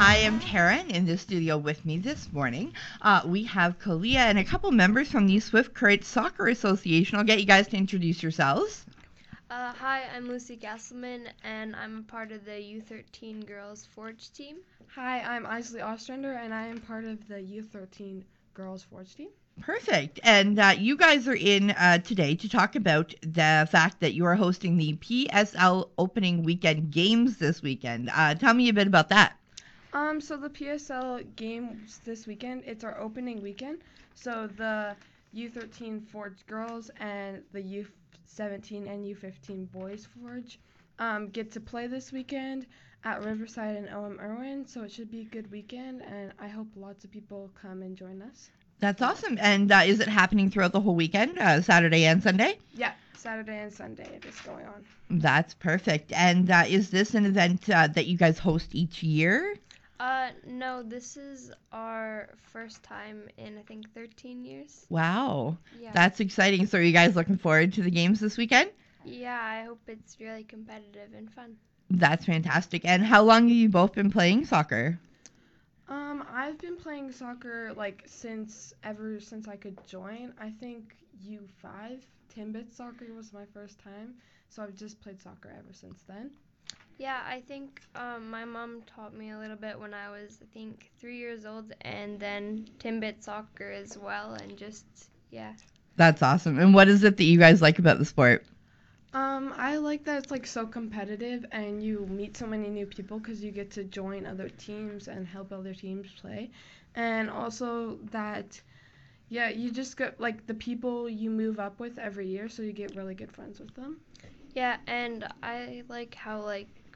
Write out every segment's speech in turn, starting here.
I am Taryn. In the studio with me this morning, we have Kalia and a couple members from the Swift Current Soccer Association. I'll get you guys to introduce yourselves. Hi, I'm Lucy Gasselman, and I'm a part of the U13 Girls Forge team. Hi, I'm Isley Ostrander, and I am part of the U13 Girls Forge team. Perfect. And you guys are in today to talk about the fact that you are hosting the PSL opening weekend games this weekend. Tell me a bit about that. So the PSL games this weekend, it's our opening weekend. So the U13 Forge girls and the U17 and U15 boys Forge get to play this weekend at Riverside and OM Irwin. So it should be a good weekend, and I hope lots of people come and join us. That's awesome. And is it happening throughout the whole weekend, Saturday and Sunday? Yeah, Saturday and Sunday it is going on. That's perfect. And is this an event that you guys host each year? No, this is our first time in, I think, 13 years. Wow. Yeah. That's exciting. So are you guys looking forward to the games this weekend? Yeah, I hope it's really competitive and fun. That's fantastic. And how long have you both been playing soccer? I've been playing soccer ever since I could join. I think U5, Timbit soccer was my first time, so I've just played soccer ever since then. Yeah, I think my mom taught me a little bit when I was, 3 years old, and then Timbit soccer as well, and yeah. That's awesome. And what is it that you guys like about the sport? I like that it's so competitive and you meet so many new people because you get to join other teams and help other teams play. And also that, you just get the people you move up with every year, so you get really good friends with them. Yeah, and I like how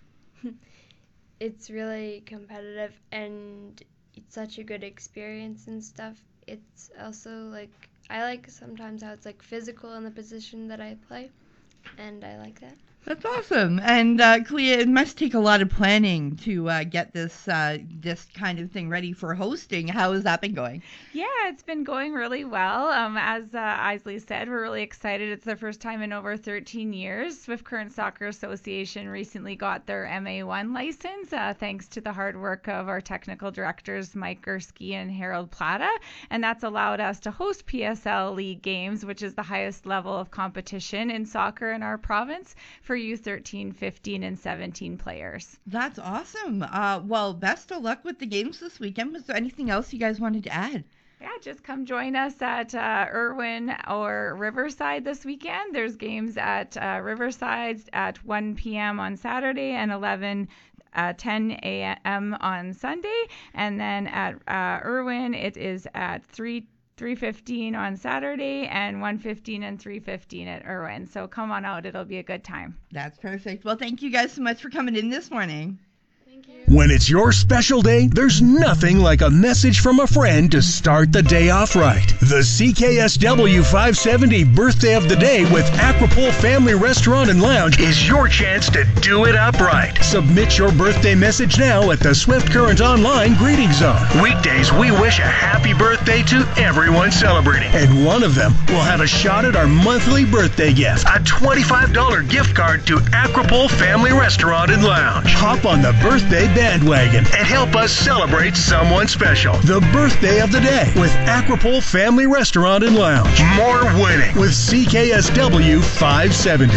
it's really competitive and it's such a good experience and stuff. It's also I like sometimes how it's physical in the position that I play. And I like that. That's awesome. And Kalia, it must take a lot of planning to get this kind of thing ready for hosting. How has that been going? Yeah, it's been going really well. As Isley said, we're really excited. It's their first time in over 13 years. Swift Current Soccer Association recently got their MA1 license thanks to the hard work of our technical directors, Mike Gursky and Harold Plata. And that's allowed us to host PSL League games, which is the highest level of competition in soccer in our province, for U13, 15, and 17 players. That's awesome. Well, best of luck with the games this weekend. Was there anything else you guys wanted to add? Yeah, just come join us at Irwin or Riverside this weekend. There's games at Riverside at 1 p.m. on Saturday and 10 a.m. on Sunday. And then at Irwin, it is at 3:15 on Saturday and 1:15 and 3:15 at Irwin. So come on out. It'll be a good time. That's perfect. Well, thank you guys so much for coming in this morning. When it's your special day, there's nothing like a message from a friend to start the day off right. The CKSW 570 Birthday of the Day with Aquapole Family Restaurant and Lounge is your chance to do it up right. Submit your birthday message now at the Swift Current Online Greeting Zone. Weekdays, we wish a happy birthday to everyone celebrating. And one of them will have a shot at our monthly birthday gift, a $25 gift card to Aquapole Family Restaurant and Lounge. Hop on the birthday bandwagon and help us celebrate someone special. The Birthday of the Day with Aquapole Family Restaurant and Lounge. More winning with CKSW 570.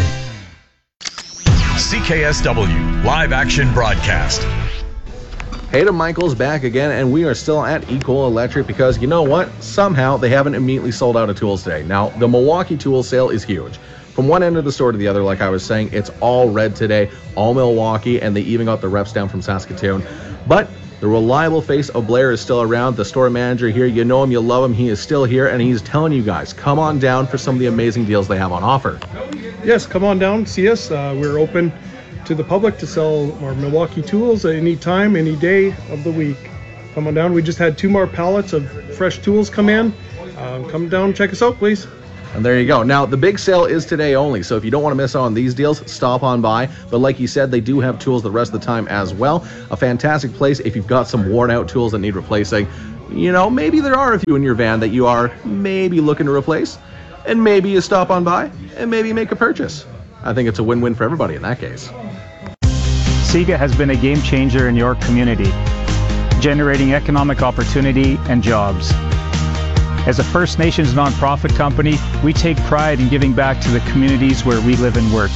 CKSW Live Action Broadcast. Hayden Michaels back again, and we are still at Eco Electric because you know what? Somehow they haven't immediately sold out of tools today. Now, the Milwaukee tool sale is huge. From one end of the store to the other, like I was saying, it's all red today, all Milwaukee, and they even got the reps down from Saskatoon. But the reliable face of Blair is still around. The store manager here, you know him, you love him. He is still here, and he's telling you guys, come on down for some of the amazing deals they have on offer. Yes, come on down, see us. We're open to the public to sell our Milwaukee tools at any time, any day of the week. Come on down. We just had 2 more pallets of fresh tools come in. Come down and check us out, please. And there you go. Now, the big sale is today only, so if you don't want to miss out on these deals, stop on by. But like you said, they do have tools the rest of the time as well. A fantastic place if you've got some worn-out tools that need replacing. You know, maybe there are a few in your van that you are maybe looking to replace, and maybe you stop on by and maybe make a purchase. I think it's a win-win for everybody in that case. SIGA has been a game changer in your community. generating economic opportunity and jobs. As a First Nations nonprofit company, we take pride in giving back to the communities where we live and work.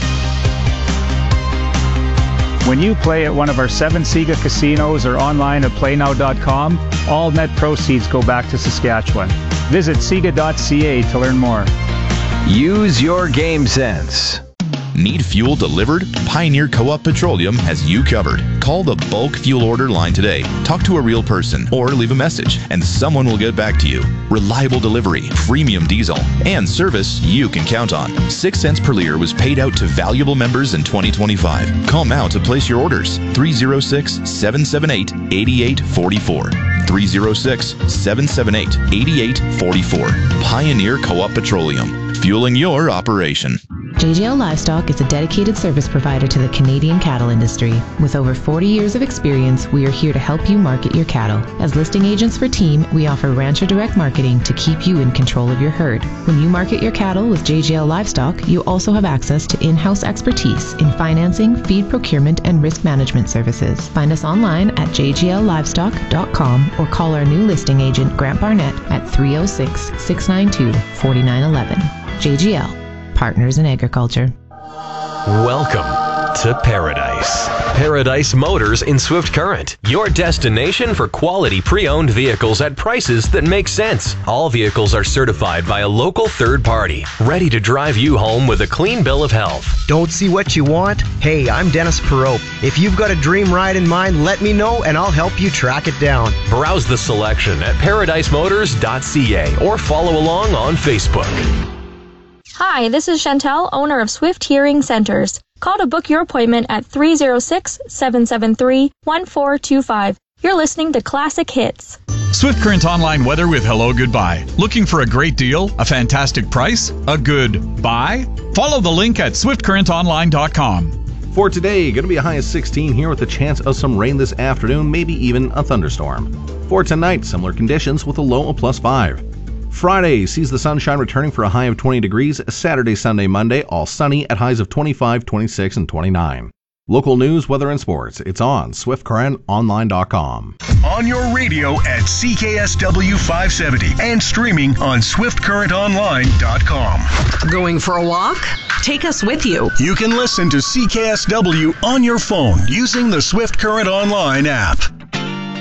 When you play at one of our 7 SIGA casinos or online at playnow.com, all net proceeds go back to Saskatchewan. Visit siga.ca to learn more. Use your game sense. Need fuel delivered? Pioneer Co-op Petroleum has you covered. Call the bulk fuel order line today. Talk to a real person or leave a message and someone will get back to you. Reliable delivery, premium diesel, and service you can count on. 6 cents per liter was paid out to valuable members in 2025. Call now to place your orders. 306-778-8844. 306-778-8844. Pioneer Co-op Petroleum. Fueling your operation. JGL Livestock is a dedicated service provider to the Canadian cattle industry. With over 40 years of experience, we are here to help you market your cattle. As listing agents for Team, we offer Rancher Direct Marketing to keep you in control of your herd. When you market your cattle with JGL Livestock, you also have access to in-house expertise in financing, feed procurement, and risk management services. Find us online at jgllivestock.com or call our new listing agent, Grant Barnett, at 306-692-4911. JGL. Partners in Agriculture. Welcome to Paradise. Paradise Motors in Swift Current. Your destination for quality pre-owned vehicles at prices that make sense. All vehicles are certified by a local third party, ready to drive you home with a clean bill of health. Don't see what you want? Hey, I'm Dennis Perot. If you've got a dream ride in mind, let me know and I'll help you track it down. Browse the selection at paradisemotors.ca or follow along on Facebook. Hi, this is Chantel, owner of Swift Hearing Centers. Call to book your appointment at 306-773-1425. You're listening to Classic Hits. Swift Current Online weather with Hello Goodbye. Looking for a great deal? A fantastic price? A good buy? Follow the link at swiftcurrentonline.com. For today, going to be a high of 16 here with a chance of some rain this afternoon, maybe even a thunderstorm. For tonight, similar conditions with a low of +5. Friday sees the sunshine returning for a high of 20 degrees. Saturday, Sunday, Monday, all sunny at highs of 25, 26, and 29. Local news, weather, and sports. It's on SwiftCurrentOnline.com. On your radio at CKSW 570 and streaming on SwiftCurrentOnline.com. Going for a walk? Take us with you. You can listen to CKSW on your phone using the Swift Current Online app.